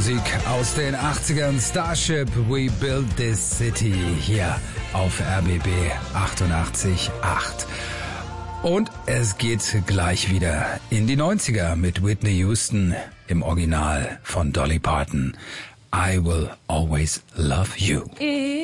Musik aus den 80ern. Starship, We Build This City hier auf RBB 88.8. Und es geht gleich wieder in die 90er mit Whitney Houston im Original von Dolly Parton. I Will Always Love You.